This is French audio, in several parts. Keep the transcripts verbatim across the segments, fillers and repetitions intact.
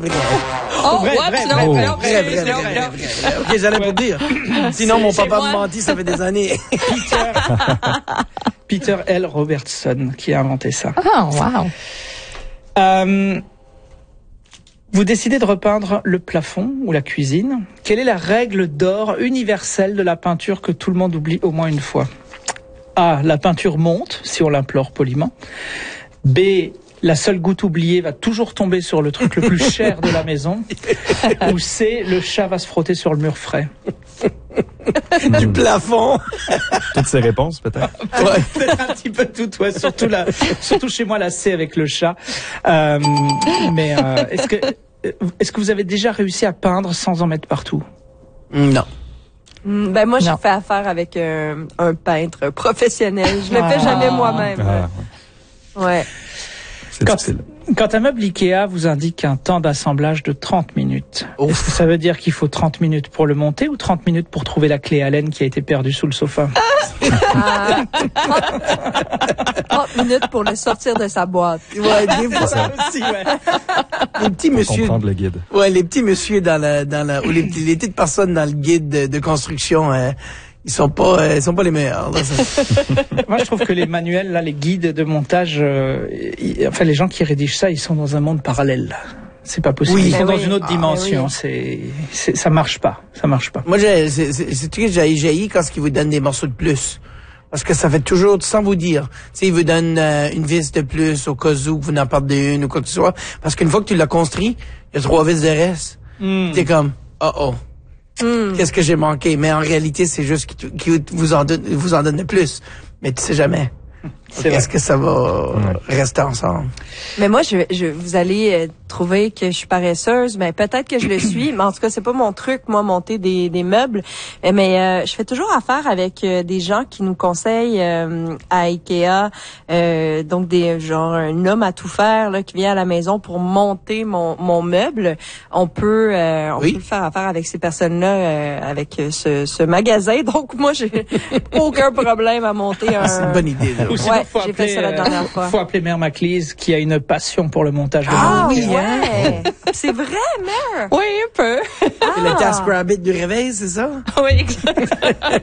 vrai. Oh, Vrai, what? vrai, Non, vrai, non, vrai, non, Vrai, vrai, non, vrai, non. vrai, vrai. Ok, j'allais pour dire. Sinon, mon C'est papa moi. me mentit, ça fait des années. Peter, Peter L. Robertson qui a inventé ça. Ah, wow. Euh, vous décidez de repeindre le plafond ou la cuisine. Quelle est la règle d'or universelle de la peinture que tout le monde oublie au moins une fois? A. La peinture monte, si on l'implore poliment. B. La seule goutte oubliée va toujours tomber sur le truc le plus cher de la maison. Ou C. Le chat va se frotter sur le mur frais. Du plafond. Toutes ces réponses, peut-être. Ouais, peut-être un petit peu tout, ouais, surtout la, surtout chez moi la C avec le chat. Euh, mais euh, est-ce que est-ce que vous avez déjà réussi à peindre sans en mettre partout? Non. Mm, Ben moi, j'ai Non. fait affaire avec euh, un peintre professionnel. Je le Ah. fais jamais moi-même. Ah, ouais. Ouais. C'est Quand, difficile. quand un meuble Ikea vous indique un temps d'assemblage de trente minutes, Ouf. est-ce que ça veut dire qu'il faut trente minutes pour le monter ou trente minutes pour trouver la clé Allen qui a été perdue sous le sofa? Ah, trente minutes pour le sortir de sa boîte. Ouais, des fois, Ça aussi, ouais. les petits Pour monsieur, comprendre le guide. ouais, les petits monsieur dans la, dans la, ou les, les petites personnes dans le guide de, de construction, hein, ils sont pas, euh, ils sont pas les meilleurs. Là, ça. Moi, je trouve que les manuels, là, les guides de montage, euh, ils- enfin, les gens qui rédigent ça, ils sont dans un monde parallèle. C'est pas possible. Oui. Ils sont Ben dans oui. une autre Ah, dimension. ben oui. C'est, c'est, ça marche pas. Ça marche pas. Moi, j'ai- c'est c'est- c'est tout que j'ai jailli quand ils vous donnent des morceaux de plus. Parce que ça fait toujours, sans vous dire, tu sais, ils vous donnent euh, une vis de plus au cas où que vous n'en perdez une ou quoi que ce soit. Parce qu'une fois que tu l'as construit, il y a trois vis de reste. Mm. T'es comme, oh oh. Qu'est-ce que j'ai manqué? Mais en réalité, c'est juste qu'ils te- qu'ils vous en donnent, vous en donnent plus. Mais tu sais jamais. C'est vrai. Est-ce que ça va rester ensemble? Mais moi, je, je, vous allez euh, trouver que je suis paresseuse, mais peut-être que je le suis. Mais en tout cas, c'est pas mon truc, moi, monter des, des meubles. Euh, Mais euh, je fais toujours affaire avec euh, des gens qui nous conseillent euh, à Ikea, euh, donc des genre un homme à tout faire là, qui vient à la maison pour monter mon, mon meuble. On peut, euh, on Oui. peut faire affaire avec ces personnes-là, euh, avec euh, ce, ce magasin. Donc moi, j'ai aucun problème à monter un. Ah, c'est une bonne idée, là. Ou sinon, Ouais, faut j'ai fait appeler, ça la euh, dernière fois. faut appeler Mère Maclise qui a une passion pour le montage de Ah meubles. ouais, c'est vrai, mère. Oui, un peu. C'est le Task Rabbit du réveil, c'est ça? Oui, exact.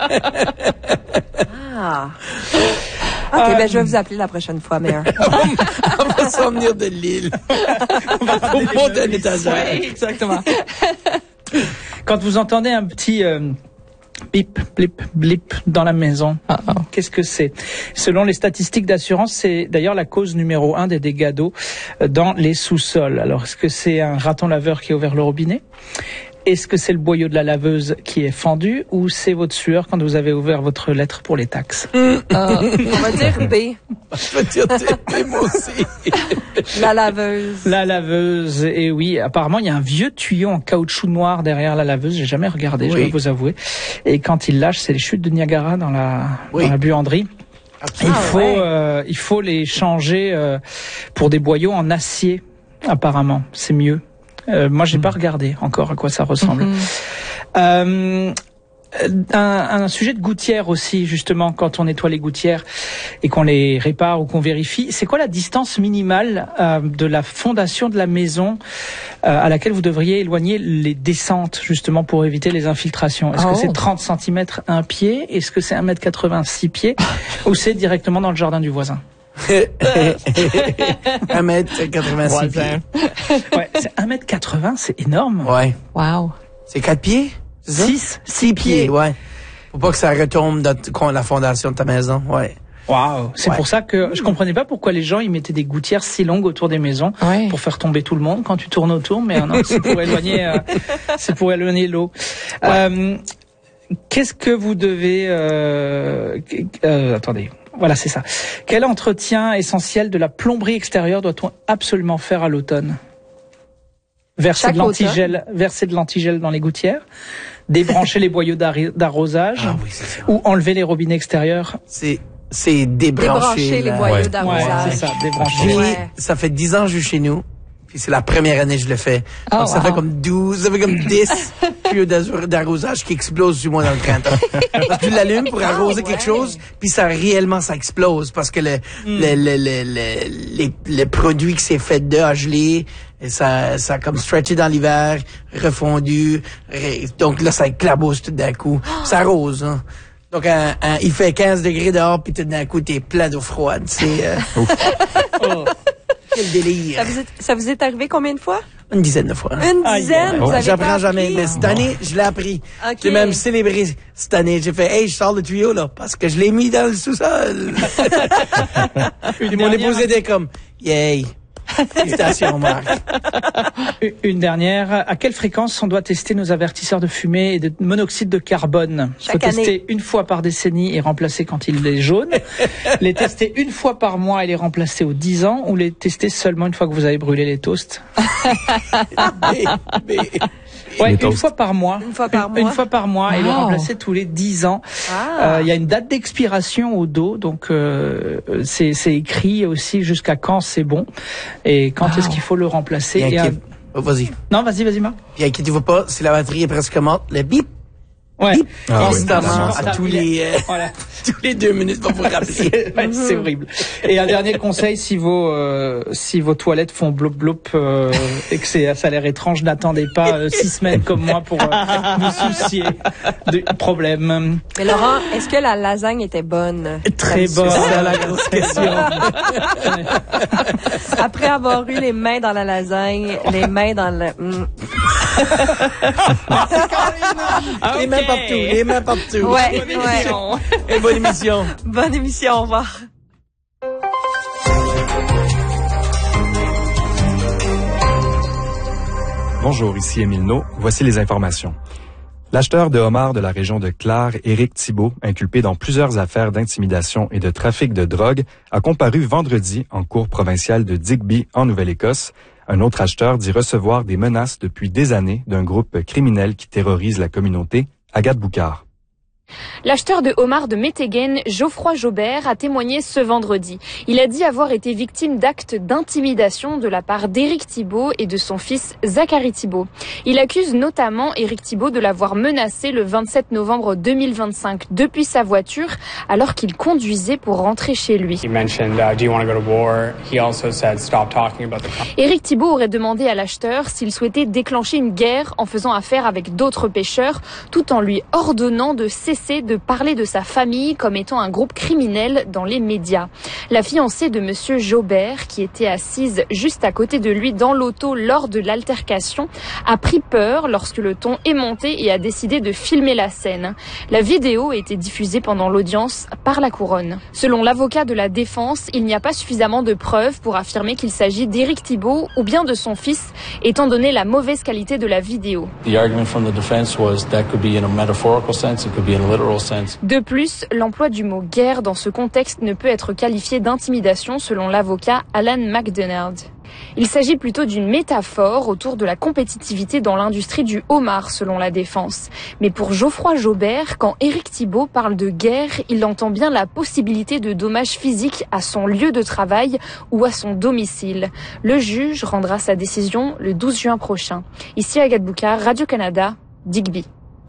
Ah. Ok, ben je vais vous appeler la prochaine fois, mère. On va s'en venir de l'île. On va monter un étagère. Ouais, exactement. Quand vous entendez un petit euh, bip, blip, blip dans la maison, qu'est-ce que c'est? Selon les statistiques d'assurance, c'est d'ailleurs la cause numéro un des dégâts d'eau euh, dans les sous-sols. Alors, est-ce que c'est un raton laveur qui a ouvert le robinet? Est-ce que c'est le boyau de la laveuse qui est fendu ou c'est votre sueur quand vous avez ouvert votre lettre pour les taxes? Ah, on va dire B, Je vais dire t'es moi aussi. la laveuse. La laveuse, et oui, apparemment il y a un vieux tuyau en caoutchouc noir derrière la laveuse, j'ai jamais regardé, je Oui. dois vous avouer. Et quand il lâche, c'est les chutes de Niagara dans la, Oui. dans la buanderie. Il Ah, faut, ouais. euh, il faut les changer euh, pour des boyaux en acier, apparemment, c'est mieux. Euh, moi, j'ai pas regardé encore à quoi ça ressemble. Euh, un, un sujet de gouttière aussi, justement, quand on nettoie les gouttières et qu'on les répare ou qu'on vérifie, c'est quoi la distance minimale euh, de la fondation de la maison euh, à laquelle vous devriez éloigner les descentes, justement, pour éviter les infiltrations? Est-ce Oh. que c'est trente centimètres, un pied? Est-ce que c'est un mètre quatre-vingt-six pieds? Ou c'est directement dans le jardin du voisin? un mètre quatre-vingt-six pieds. Ouais, c'est un mètre quatre-vingts, c'est énorme. Ouais. Wow. C'est quatre pieds? C'est ça? Six, Six pieds, ouais. Faut pas que ça retombe dans t- con- la fondation de ta maison, ouais. Waouh, c'est Ouais. pour ça que je comprenais pas pourquoi les gens ils mettaient des gouttières si longues autour des maisons Ouais. pour faire tomber tout le monde quand tu tournes autour, mais non, c'est pour éloigner, euh, c'est pour éloigner l'eau. Euh, qu'est-ce que vous devez, euh, euh, attendez, voilà c'est ça. Quel entretien essentiel de la plomberie extérieure doit-on absolument faire à l'automne? Verser Chaque de l'antigel, verser de l'antigel dans les gouttières, débrancher les boyaux d'arri- d'arrosage, Ah oui, c'est ça. ou enlever les robinets extérieurs. C'est, c'est débrancher. Débrancher les la- boyaux Ouais. Ouais, d'arrosage. c'est ça, débrancher. J'ai- Ouais. Ça fait dix ans que je suis chez nous. Puis c'est la première année que je le fais. Oh, Donc ça wow. fait comme douze, ça fait comme dix tuyaux d'azur- d'arrosage qui explosent du moins dans le printemps. Parce que tu l'allumes pour arroser Ah, quelque ouais. chose, puis ça réellement ça explose parce que le, le, le, le, le, les- le produit qui s'est fait de a gelé, et ça, ça a comme stretché dans l'hiver, refondu, ré- donc là, ça éclabousse tout d'un coup. Ça arrose, hein. Donc, un, un, il fait quinze degrés dehors, puis tout d'un coup, t'es plein d'eau froide. C'est, euh... oh, quel délire. Ça vous, est, ça vous est arrivé combien de fois? Une dizaine de fois. Une dizaine? Ah, vous avez j'apprends pas jamais, appris? mais cette année, je l'ai appris. Okay. J'ai même célébré cette année. J'ai fait, hey, je sors le tuyau, là, parce que je l'ai mis dans le sous-sol. Et mon épouse était comme, yay. Félicitations, Marc. Une dernière. À quelle fréquence on doit tester nos avertisseurs de fumée et de monoxyde de carbone? Il faut tester année. une fois par décennie et remplacer quand il est jaune. Les tester une fois par mois et les remplacer aux dix ans, ou les tester seulement une fois que vous avez brûlé les toasts? mais, mais... Ouais, Les une toasts. fois par mois. Une fois par Une, mois. une fois par mois et le Wow. remplacer tous les dix ans. Il Ah. euh, y a une date d'expiration au dos, donc euh, c'est, c'est écrit aussi jusqu'à quand c'est bon et quand Wow. est-ce qu'il faut le remplacer. Puis Et inquiète... un- oh, vas-y. Non, vas-y, vas-y, Marc. Puis inquiétez-vous pas, si la batterie est presque morte, le bip, Ouais. bip, Ah oui, constamment, c'est à tous les, euh, Voilà. tous les deux minutes pour vous rappeler. C'est, ouais, c'est horrible. Et un dernier conseil, si vos euh, si vos toilettes font blop blop euh, et que c'est, ça a l'air étrange, n'attendez pas euh, six semaines comme moi pour euh, vous soucier du problème. Mais Laurent, est-ce que la lasagne était bonne? Très bonne. C'est ça la grosse question. Après avoir eu les mains dans la lasagne, les mains dans le... Mm. Les mains partout, les mains partout. Ouais, Bonne ouais. émission. Et bonne émission. Bonne émission, au revoir. Bonjour, ici Émile Naud. Voici les informations. L'acheteur de homards de la région de Clare, Éric Thibault, inculpé dans plusieurs affaires d'intimidation et de trafic de drogue, a comparu vendredi en cour provinciale de Digby, en Nouvelle-Écosse. Un autre acheteur dit recevoir des menaces depuis des années d'un groupe criminel qui terrorise la communauté, Agathe Boucard. L'acheteur de homards de Météguen, Geoffroy Jobert, a témoigné ce vendredi. Il a dit avoir été victime d'actes d'intimidation de la part d'Éric Thibault et de son fils Zachary Thibault. Il accuse notamment Éric Thibault de l'avoir menacé le vingt-sept novembre deux mille vingt-cinq depuis sa voiture alors qu'il conduisait pour rentrer chez lui. He mentioned, uh, do you want to go to war? He also said, stop talking about the... Éric Thibault aurait demandé à l'acheteur s'il souhaitait déclencher une guerre en faisant affaire avec d'autres pêcheurs, tout en lui ordonnant de cesser de parler de sa famille comme étant un groupe criminel dans les médias. La fiancée de monsieur Jobert, qui était assise juste à côté de lui dans l'auto lors de l'altercation, a pris peur lorsque le ton est monté et a décidé de filmer la scène. La vidéo a été diffusée pendant l'audience par la couronne. Selon l'avocat de la défense, il n'y a pas suffisamment de preuves pour affirmer qu'il s'agit d'Éric Thibault ou bien de son fils, étant donné la mauvaise qualité de la vidéo. The argument from the defense was that could be in a metaphorical sense, it could be in a literal sense. De plus, l'emploi du mot guerre dans ce contexte ne peut être qualifié d'intimidation selon l'avocat Alan McDonald. Il s'agit plutôt d'une métaphore autour de la compétitivité dans l'industrie du homard, selon la défense. Mais pour Geoffroy Jobert, quand Éric Thibault parle de guerre, il entend bien la possibilité de dommages physiques à son lieu de travail ou à son domicile. Le juge rendra sa décision le douze juin prochain. Ici Agathe Boucard, Radio-Canada, Digby.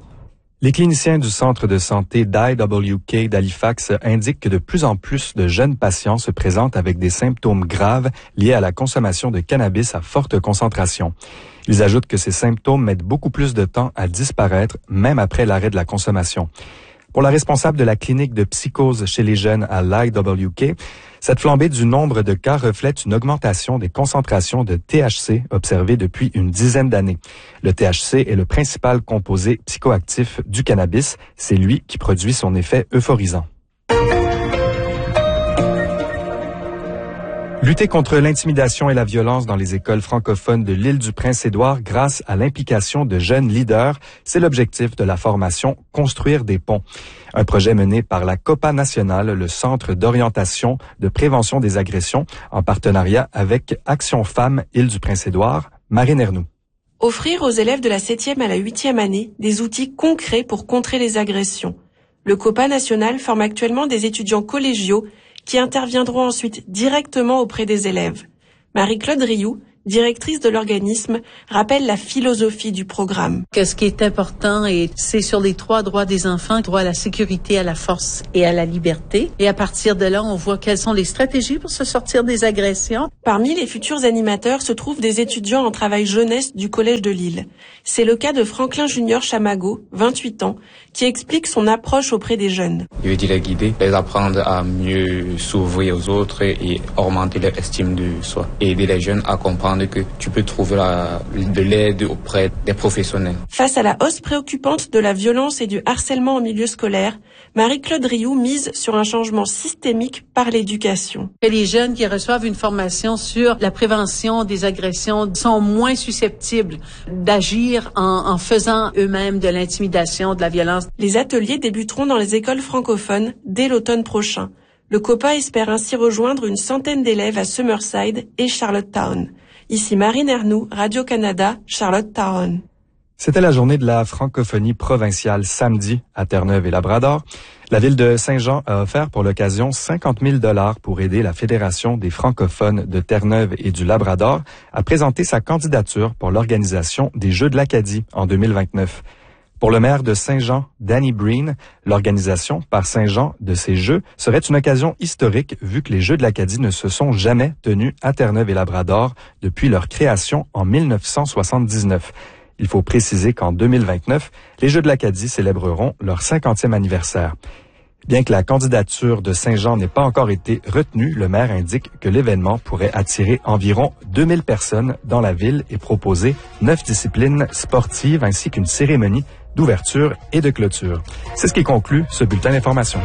Les cliniciens du centre de santé d'I W K d'Halifax indiquent que de plus en plus de jeunes patients se présentent avec des symptômes graves liés à la consommation de cannabis à forte concentration. Ils ajoutent que ces symptômes mettent beaucoup plus de temps à disparaître, même après l'arrêt de la consommation. Pour la responsable de la clinique de psychose chez les jeunes à l'I W K, cette flambée du nombre de cas reflète une augmentation des concentrations de T H C observées depuis une dizaine d'années. Le T H C est le principal composé psychoactif du cannabis. C'est lui qui produit son effet euphorisant. Lutter contre l'intimidation et la violence dans les écoles francophones de l'île du Prince-Édouard grâce à l'implication de jeunes leaders, c'est l'objectif de la formation Construire des ponts. Un projet mené par la COPA nationale, le Centre d'orientation de prévention des agressions, en partenariat avec Action Femmes Île du Prince-Édouard. Marine Ernoux. Offrir aux élèves de la septième à la huitième année des outils concrets pour contrer les agressions. Le COPA national forme actuellement des étudiants collégiaux qui interviendront ensuite directement auprès des élèves. Marie-Claude Rioux, directrice de l'organisme, rappelle la philosophie du programme. Que ce qui est important, et c'est sur les trois droits des enfants, droit à la sécurité, à la force et à la liberté. Et à partir de là, on voit quelles sont les stratégies pour se sortir des agressions. Parmi les futurs animateurs se trouvent des étudiants en travail jeunesse du Collège de Lille. C'est le cas de Franklin Junior Chamago, vingt-huit ans, qui explique son approche auprès des jeunes. Je veux les guider, les apprendre à mieux s'ouvrir aux autres et augmenter leur estime de soi. Et aider les jeunes à comprendre que tu peux trouver la, de l'aide auprès des professionnels. Face à la hausse préoccupante de la violence et du harcèlement en milieu scolaire, Marie-Claude Rioux mise sur un changement systémique par l'éducation. Et les jeunes qui reçoivent une formation sur la prévention des agressions sont moins susceptibles d'agir en, en faisant eux-mêmes de l'intimidation, de la violence. Les ateliers débuteront dans les écoles francophones dès l'automne prochain. Le COPA espère ainsi rejoindre une centaine d'élèves à Summerside et Charlottetown. Ici Marine Ernoux, Radio-Canada, Charlottetown. C'était la journée de la francophonie provinciale samedi à Terre-Neuve et Labrador. La ville de Saint-Jean a offert pour l'occasion cinquante mille dollars pour aider la Fédération des francophones de Terre-Neuve et du Labrador à présenter sa candidature pour l'organisation des Jeux de l'Acadie en deux mille vingt-neuf. Pour le maire de Saint-Jean, Danny Breen, l'organisation par Saint-Jean de ces Jeux serait une occasion historique vu que les Jeux de l'Acadie ne se sont jamais tenus à Terre-Neuve et Labrador depuis leur création en mille neuf cent soixante-dix-neuf. Il faut préciser qu'en deux mille vingt-neuf, les Jeux de l'Acadie célébreront leur cinquantième anniversaire. Bien que la candidature de Saint-Jean n'ait pas encore été retenue, le maire indique que l'événement pourrait attirer environ deux mille personnes dans la ville et proposer neuf disciplines sportives ainsi qu'une cérémonie d'ouverture et de clôture. C'est ce qui conclut ce bulletin d'information.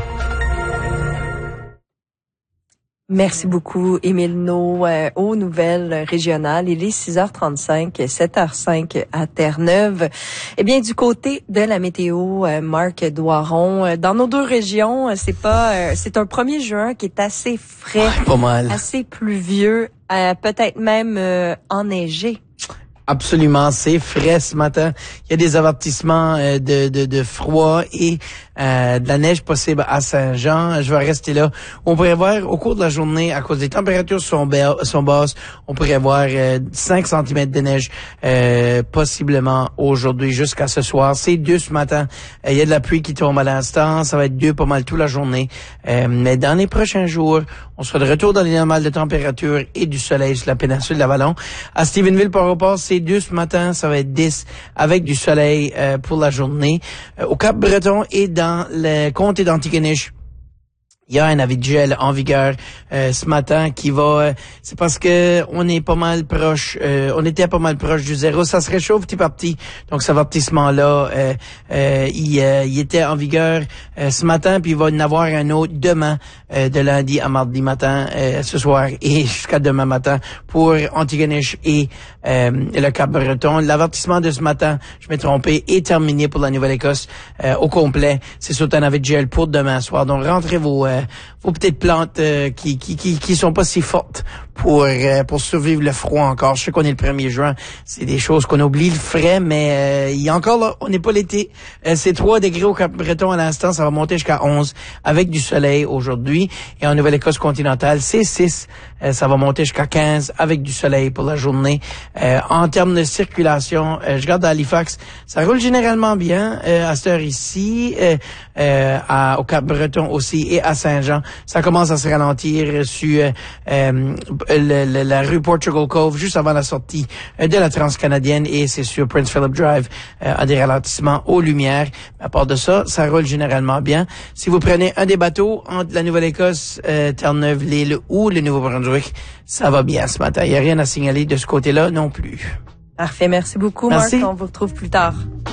Merci beaucoup, Émile No, euh, aux nouvelles régionales. Il est six heures trente-cinq, sept heures cinq à Terre-Neuve. Eh bien, du côté de la météo, euh, Marc Doiron, euh, dans nos deux régions, euh, c'est pas, euh, c'est un premier juin qui est assez frais, ouais, pas mal, assez pluvieux, euh, peut-être même euh, enneigé. Absolument, c'est frais ce matin. Il y a des avertissements euh, de, de, de froid et euh, de la neige possible à Saint-Jean. Je vais rester là. On pourrait voir au cours de la journée, à cause des températures sont, ba- sont basses, on pourrait voir euh, cinq centimètres de neige euh, possiblement aujourd'hui jusqu'à ce soir. C'est deux ce matin. Euh, il y a de la pluie qui tombe à l'instant. Ça va être deux pas mal toute la journée. Euh, mais dans les prochains jours, on sera de retour dans les normales de température et du soleil sur la péninsule de l'Avalon. À Stephenville, Port-au-Port, c'est deux ce matin. Ça va être dix avec du soleil euh, pour la journée. Euh, au Cap-Breton et dans le comté d'Antigonish, il y a un avis de gel en vigueur euh, ce matin qui va... Euh, c'est parce que on est pas mal proche, euh, on était pas mal proche du zéro. Ça se réchauffe petit par petit. Donc, cet avertissement-là, euh, euh, il, euh, il était en vigueur euh, ce matin, puis il va y en avoir un autre demain, euh, de lundi à mardi matin, euh, ce soir et jusqu'à demain matin pour Antigonish et euh, le Cap-Breton. L'avertissement de ce matin, je m'ai trompé, est terminé pour la Nouvelle-Écosse euh, au complet. C'est surtout un avis de gel pour demain soir. Donc, rentrez vos... Euh, vos petites plantes euh, qui, qui qui qui sont pas si fortes pour euh, pour survivre le froid encore. Je sais qu'on est le premier juin, c'est des choses qu'on oublie, le frais, mais euh, il y a encore là, on n'est pas l'été. Euh, c'est trois degrés au Cap-Breton à l'instant, ça va monter jusqu'à onze avec du soleil aujourd'hui. Et en Nouvelle-Écosse continentale, c'est six, euh, ça va monter jusqu'à quinze avec du soleil pour la journée. Euh, en termes de circulation, euh, je regarde à Halifax, ça roule généralement bien euh, à cette heure ici, euh, euh, à, au Cap-Breton aussi et à Saint-Jean. Ça commence à se ralentir sur euh, euh, le, le, la rue Portugal Cove, juste avant la sortie euh, de la Transcanadienne, et c'est sur Prince Philip Drive, euh, à des ralentissements aux lumières. À part de ça, ça roule généralement bien. Si vous prenez un des bateaux entre la Nouvelle-Écosse, euh, Terre-Neuve, l'île ou le Nouveau-Brunswick, ça va bien ce matin. Il n'y a rien à signaler de ce côté-là non plus. Parfait, merci beaucoup, merci. Marc. On vous retrouve plus tard.